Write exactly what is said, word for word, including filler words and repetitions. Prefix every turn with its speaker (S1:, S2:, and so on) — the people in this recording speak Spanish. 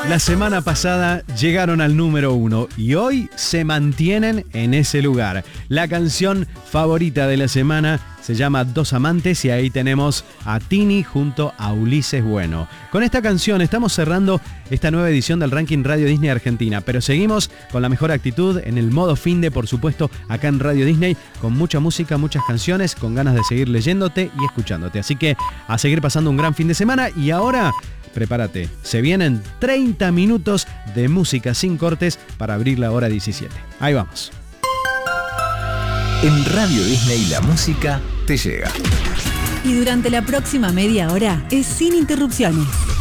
S1: La semana pasada llegaron al número uno y hoy se mantienen en ese lugar. La canción favorita de la semana se llama Dos Amantes y ahí tenemos a Tini junto a Ulises Bueno. Con esta canción estamos cerrando esta nueva edición del Ranking Radio Disney Argentina, pero seguimos con la mejor actitud en el modo finde, por supuesto, acá en Radio Disney, con mucha música, muchas canciones, con ganas de seguir leyéndote y escuchándote. Así que a seguir pasando un gran fin de semana y ahora prepárate, se vienen treinta minutos de música sin cortes para abrir la hora diecisiete. Ahí vamos.
S2: En Radio Disney la música te llega.
S3: Y durante la próxima media hora es sin interrupciones.